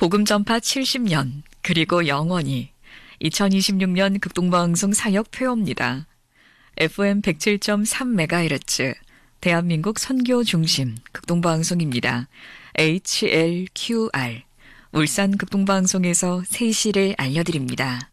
복음 전파 70년, 그리고 영원히 2026년 극동방송 사역 표어입니다. FM 107.3MHz, 대한민국 선교 중심 극동방송입니다. HLQR, 울산 극동방송에서 세시를 알려드립니다.